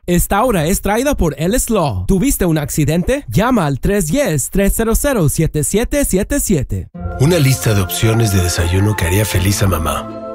Esta hora es traída por Ellis Law. ¿Tuviste un accidente? Llama al 310-300-7777. Una lista de opciones de desayuno que haría feliz a mamá.